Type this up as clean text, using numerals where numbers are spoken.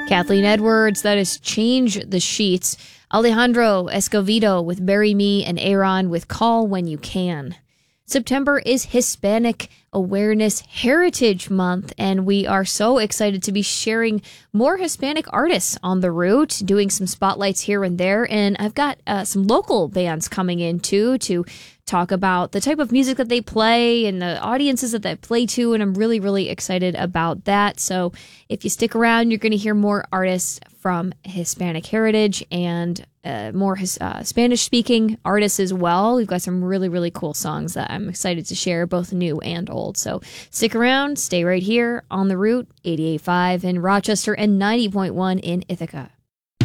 Kathleen Edwards, that is Change the Sheets. Alejandro Escovedo with Bury Me, and Aaron with Call When You Can. September is Hispanic Awareness Heritage Month, and we are so excited to be sharing more Hispanic artists on the route, doing some spotlights here and there. And I've got some local bands coming in too to talk about the type of music that they play and the audiences that they play to, and I'm really, really excited about that. So if you stick around, you're going to hear more artists from Hispanic heritage and more Spanish-speaking artists as well. We've got some really, really cool songs that I'm excited to share, both new and old. So stick around, stay right here on The Root, 88.5 in Rochester and 90.1 in Ithaca.